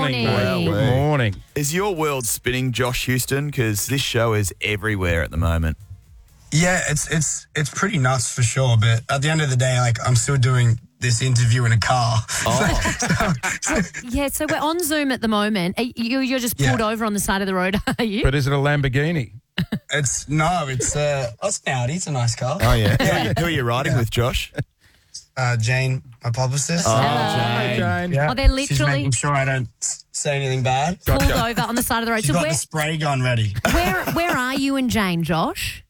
morning, mate. Good morning. Is your world spinning, Josh Houston? Because this show is everywhere at the moment. Yeah, it's pretty nuts for sure. But at the end of the day, like, I'm still doing this interview in a car. Oh. Yeah, so we're on Zoom at the moment. You're just pulled over on the side of the road, are you? But But is it a Lamborghini? It's an Audi. It's an nice car. Oh, yeah. Who are you riding with, Josh? Jane, my publicist. Jane. Jane. Yeah. Oh, they're She's literally making sure I don't say anything bad. pulled over on the side of the road. She's So got the spray gun ready. where are you and Jane, Josh?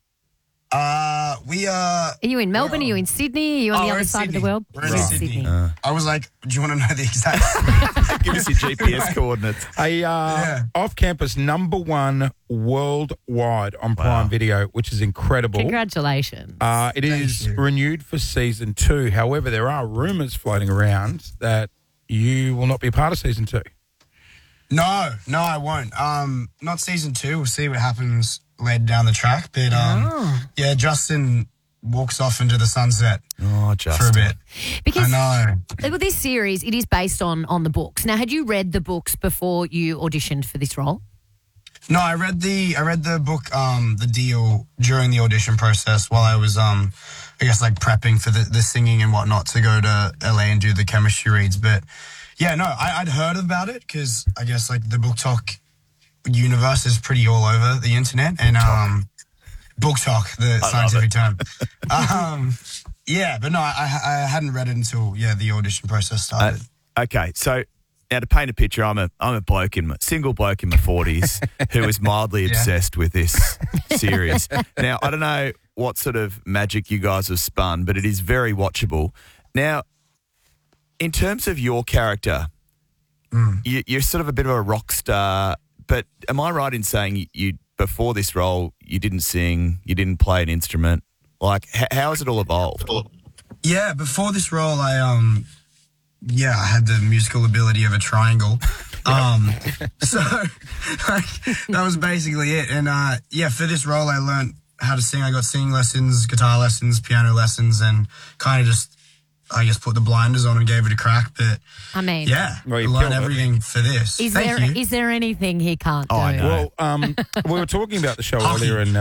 We are... Are you in Melbourne? Are you in Sydney? Are you on the we're other in side of the Sydney. world? We're in You're Sydney. Sydney. I was like, do you want to know the exact... Give us your GPS coordinates. Off-campus #1 worldwide on Prime Video, which is incredible. Congratulations. It is renewed for season 2. However, there are rumours floating around that you will not be a part of season 2. No, I won't. Not season 2. We'll see what happens later down the track. But yeah, Justin walks off into the sunset for a bit. Because I know. this series, it is based on the books. Now, had you read the books before you auditioned for this role? No, I read the book, The Deal, during the audition process while I was, I guess, like prepping for the singing and whatnot to go to LA and do the chemistry reads. But yeah, no, I'd heard about it because I guess like the Book Talk universe is pretty all over the internet and Book Talk, the scientific term. Yeah, but no, I hadn't read it until the audition process started. Okay, so now to paint a picture, I'm a single bloke in my 40s who is mildly obsessed with this series. Now, I don't know what sort of magic you guys have spun, but it is very watchable. Now, in terms of your character, you're sort of a bit of a rock star, but am I right in saying you before this role, you didn't sing, you didn't play an instrument? Like, how has it all evolved? Yeah, before this role, I had the musical ability of a triangle. So like, that was basically it. And for this role, I learned how to sing. I got singing lessons, guitar lessons, piano lessons, and kind of just, I guess, put the blinders on and gave it a crack. But I mean, I learned everything for this. Is there anything he can't do? I know. Well, we were talking about the show earlier, and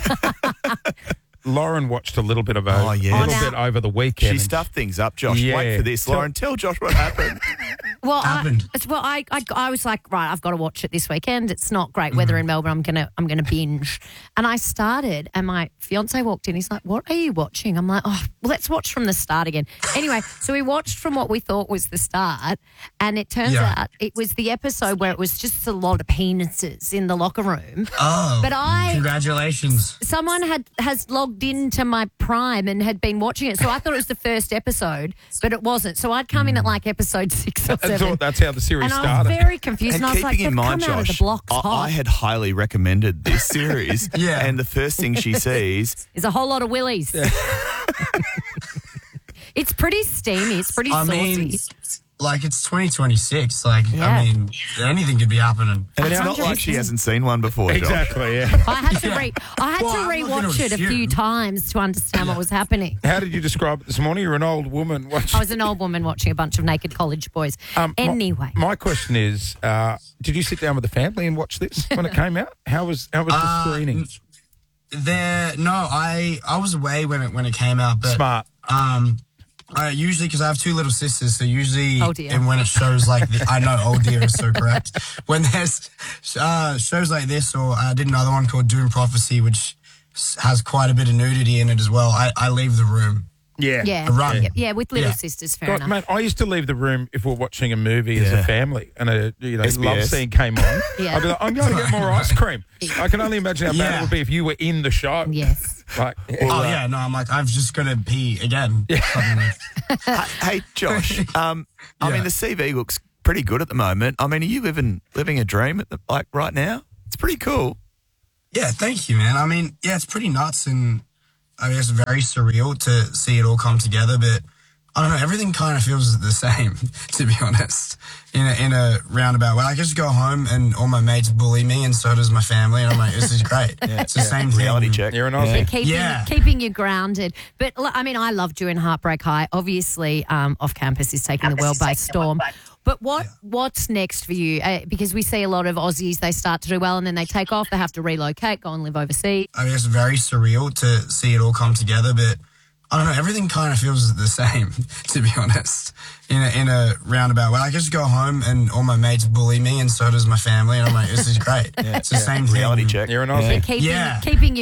Lauren watched a little bit of bit over the weekend. She stuffed things up, Josh. Yeah. Wait for this, Lauren. Tell Josh what happened. Well, I was like, right, I've got to watch it this weekend. It's not great weather in Melbourne. I'm gonna binge. And I started, and my fiance walked in. He's like, "What are you watching?" I'm like, "Oh, well, let's watch from the start again." Anyway, so we watched from what we thought was the start, and it turns out it was the episode where it was just a lot of penises in the locker room. Oh, but congratulations! Someone has logged into my Prime and had been watching it, so I thought it was the first episode, but it wasn't. So I'd come in at like episode 6 or 7. That's how the series started. I was very confused. And I was like, keeping in mind, come out of Josh, the blocks hot. I had highly recommended this series. And the first thing she sees is a whole lot of willies. It's pretty steamy. It's pretty saucy. Mean, like, it's 2026. Like, I mean, anything could be happening. And it's not like she hasn't seen one before, Josh. Exactly, yeah. I had to rewatch it a few times to understand what was happening. How did you describe it this morning? You're an old woman watching. I was an old woman watching a bunch of naked college boys. Anyway. My question is, did you sit down with the family and watch this when it came out? How was the screening? I was away when it came out. But, smart. Usually, because I have 2 little sisters, so usually, dear. and when it shows like, I know, oh dear is so correct. When there's shows like this, or I did another one called Doom Prophecy, which has quite a bit of nudity in it as well, I leave the room. Yeah, with little sisters, fair enough. Mate, I used to leave the room if we're watching a movie as a family and a love scene came on. I'd be like, I'm going to get more ice cream. I can only imagine how bad it would be if you were in the show. Yes. Like, I'm like, I've just got to pee again. Hey, Josh, I mean, the CV looks pretty good at the moment. I mean, are you living a dream right now? It's pretty cool. Yeah, thank you, man. I mean, it's pretty nuts and I guess very surreal to see it all come together, but I don't know, everything kind of feels the same, to be honest, in a roundabout way. I just go home and all my mates bully me and so does my family, and I'm like, this is great. It's the same thing. Reality check. You're an Aussie. Keeping you grounded. But, I mean, I love doing Heartbreak High. Obviously, Off Campus is taking the world by storm. But what's next for you? Because we see a lot of Aussies, they start to do well and then they take off. They have to relocate, go and live overseas. I mean, it's very surreal to see it all come together, but I don't know, everything kind of feels the same, to be honest, in a roundabout way. I just go home and all my mates bully me and so does my family, and I'm like, this is great. It's the same thing. Reality check. You're an Aussie. Keeping you